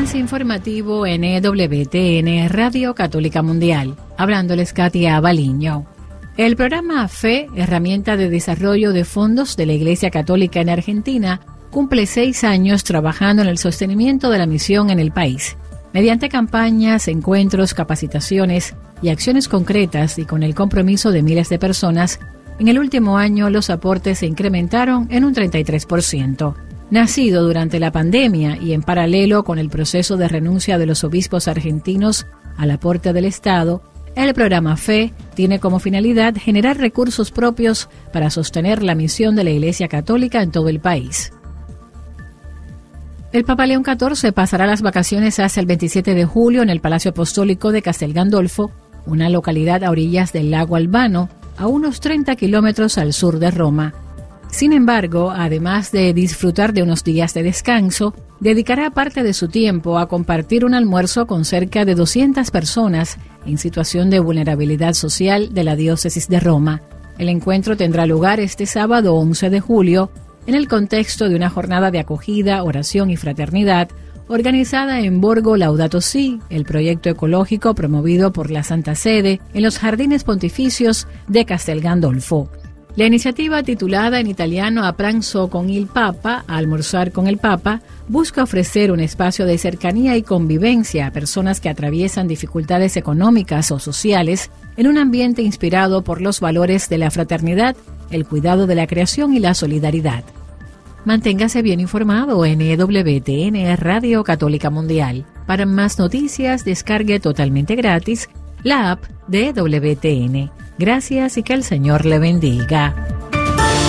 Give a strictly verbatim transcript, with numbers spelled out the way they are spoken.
Avance informativo N W T N Radio Católica Mundial. Hablándoles Katia Baliño. El programa Fe, herramienta de desarrollo de fondos de la Iglesia Católica en Argentina, cumple seis años trabajando en el sostenimiento de la misión en el país. Mediante campañas, encuentros, capacitaciones y acciones concretas y con el compromiso de miles de personas, en el último año los aportes se incrementaron en un treinta y tres por ciento. Nacido durante la pandemia y en paralelo con el proceso de renuncia de los obispos argentinos al aporte del Estado, el programa Fe tiene como finalidad generar recursos propios para sostener la misión de la Iglesia Católica en todo el país. El Papa León catorce pasará las vacaciones hasta el veintisiete de julio en el Palacio Apostólico de Castel Gandolfo, una localidad a orillas del lago Albano, a unos treinta kilómetros al sur de Roma. Sin embargo, además de disfrutar de unos días de descanso, dedicará parte de su tiempo a compartir un almuerzo con cerca de doscientas personas en situación de vulnerabilidad social de la diócesis de Roma. El encuentro tendrá lugar este sábado once de julio en el contexto de una jornada de acogida, oración y fraternidad organizada en Borgo Laudato Si, el proyecto ecológico promovido por la Santa Sede en los jardines pontificios de Castel Gandolfo. La iniciativa, titulada en italiano A pranzo con il Papa, a almorzar con el Papa, busca ofrecer un espacio de cercanía y convivencia a personas que atraviesan dificultades económicas o sociales en un ambiente inspirado por los valores de la fraternidad, el cuidado de la creación y la solidaridad. Manténgase bien informado en N W T N Radio Católica Mundial. Para más noticias, descargue totalmente gratis la app de W T N. Gracias y que el Señor le bendiga.